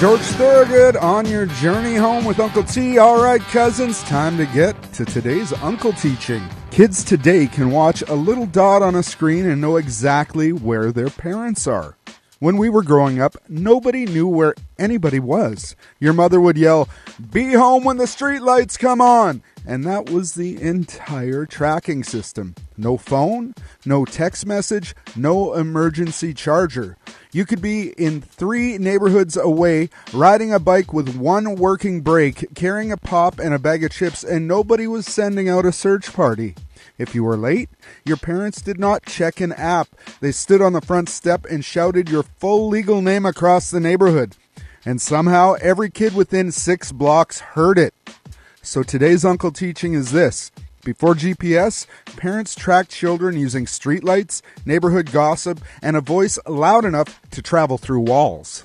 George Thorogood on your journey home with Uncle T. All right, cousins, time to get to today's Uncle Teaching. Kids today can watch a little dot on a screen and know exactly where their parents are. When we were growing up, nobody knew where anybody was. Your mother would yell, "Be home when the streetlights come on!" And that was the entire tracking system. No phone, no text message, no emergency charger. You could be in 3 neighborhoods away, riding a bike with 1 working brake, carrying a pop and a bag of chips, and nobody was sending out a search party. If you were late, your parents did not check an app. They stood on the front step and shouted your full legal name across the neighborhood. And somehow every kid within 6 blocks heard it. So today's Uncle Teaching is this. Before GPS, parents tracked children using streetlights, neighborhood gossip, and a voice loud enough to travel through walls.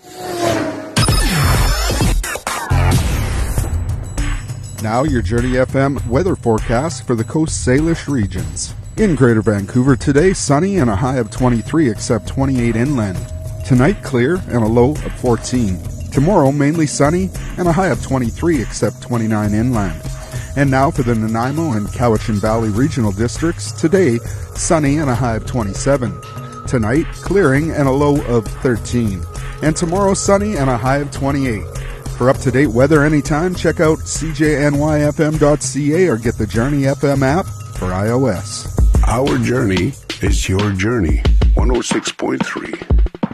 Now your Journey FM weather forecast for the Coast Salish regions. In Greater Vancouver today, sunny and a high of 23 except 28 inland. Tonight, clear and a low of 14. Tomorrow, mainly sunny and a high of 23 except 29 inland. And now for the Nanaimo and Cowichan Valley regional districts. Today, sunny and a high of 27. Tonight, clearing and a low of 13. And tomorrow, sunny and a high of 28. For up-to-date weather anytime, check out cjnyfm.ca or get the Journey FM app for iOS. Our journey is your journey. 106.3.